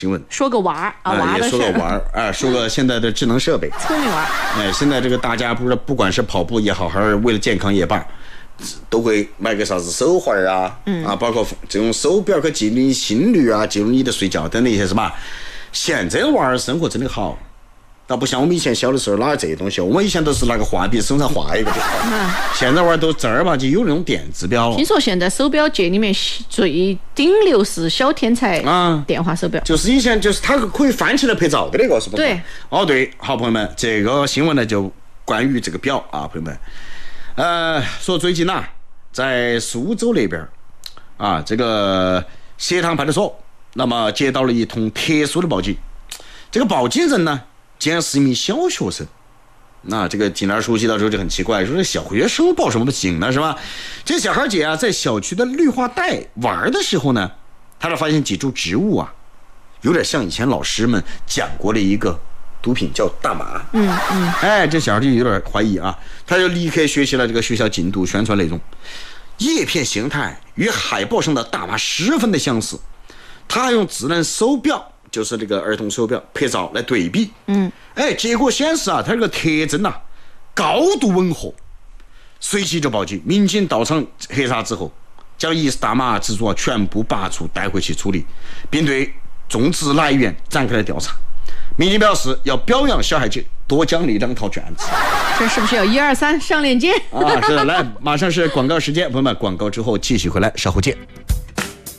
新闻， 说个娃儿啊，娃也的事儿， 说个娃儿，说个现在的智能设备， 聪明娃儿。 现在这个大家不管是跑步也好，还是为了健康也罢，都会买个啥子手环啊，包括这种手表可记录你心率啊，记录你的睡觉等等一些是吧？现在娃儿生活真的好。倒不像我们以前小的时候哪有这些东西，我们以前都是拿个画笔手上画一个就好。现在娃儿都正儿八经有那种电子表了。 听说现在手表界里面最顶流是小天才电话手表， 就是以前就是它可以翻起来拍照的那个，是不是？ 对。 对，好朋友们，这个新闻呢就关于这个表啊，朋友们，说最近在苏州那边这个协塘派出所，那么接到了一通特殊的报警，这个报警人呢竟然是一名小学生。那这个进那儿熟悉到之后就很奇怪，说这小学生报什么的警呢，是吧？这小孩姐在小区的绿化带玩的时候呢，他就发现几株植物有点像以前老师们讲过的一个毒品叫大麻。这小孩就有点怀疑他就立刻学习了这个学校禁毒宣传内容，叶片形态与海报上的大麻十分的相似，他还用智能手表，就是这个儿童手表拍照来对比，结果显示它这个特征高度吻合，随即就报警。民警到场核查之后，将疑似大麻植株全部拔除带回去处理，并对种植来源展开了调查。民警表示要表扬小孩子，多奖励2套卷子。 这是不是要1、2、3上链接是的，来，马上是广告时间，朋友们，广告之后继续回来，稍后见。